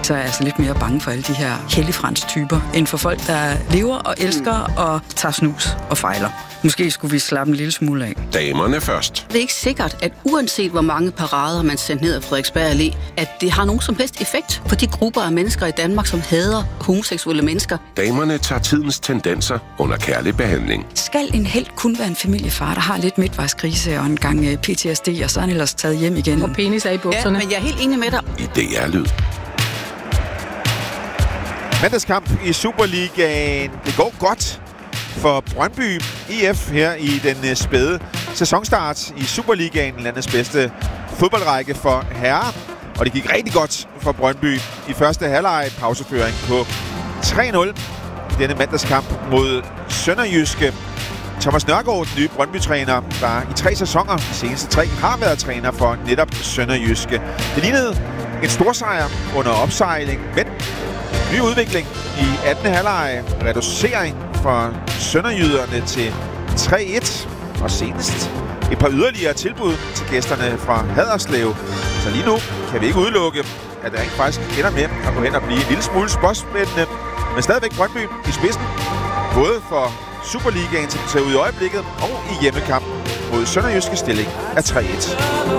så er jeg altså lidt mere bange for alle de her helligfrans-typer, end for folk, der lever og elsker og tager snus og fejler. Måske skulle vi slappe en lille smule af. Damerne først. Det er ikke sikkert, at uanset hvor mange parader man sender ned af Frederiksberg Allé, at det har nogen som helst effekt for de grupper af mennesker i Danmark, som hader homoseksuelle mennesker. Damerne tager tidens tendenser under kærlig behandling. Skal en helt kun være en familiefar, der har lidt midtvejskrise og en gang PTSD, og så er han ellers taget hjem igen? Og penis er i bukserne. Ja, men jeg er helt enig med dig. I DR-lyd. Mandagskamp i Superligaen. Det går godt for Brøndby IF her i den spæde sæsonstart i Superligaen, landets bedste fodboldrække for herrer. Og det gik rigtig godt for Brøndby i første halvleg, pauseføring på 3-0 i denne mandagskamp mod Sønderjyske. Thomas Nørgaard, den nye Brøndby-træner, der i 3 sæsoner, de seneste 3, har været træner for netop Sønderjyske. Det lignede en storsejr under opsejling, men ny udvikling i 18. halvleg, reducering for sønderjyderne til 3-1, og senest et par yderligere tilbud til gæsterne fra Haderslev. Så lige nu kan vi ikke udelukke, at det rent faktisk ender med at gå hen og blive en lille smule spørgsmålende, men stadigvæk Brøndby i spidsen, både for Superligaen, som ser ud i øjeblikket, og i hjemmekampen mod Sønderjyske stilling af 3-1.